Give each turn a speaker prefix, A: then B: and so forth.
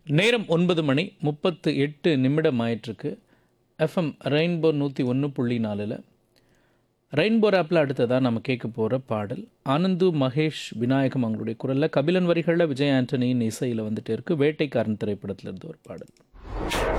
A: நேரம் 9:38 ஆயிட்டிருக்கு. FM rainbow 101.4ல் rainbow ஆப்பில் அடுத்ததாக நம்ம கேட்க போகிற பாடல் ஆனந்து மகேஷ் விநாயகம் அவங்களுடைய குரலில் கபிலன் வரிகளில் விஜய் ஆண்டனியின் இசையில் வந்துட்டு இருக்கு. வேட்டைக்காரன் திரைப்படத்திலிருந்து ஒரு பாடல்.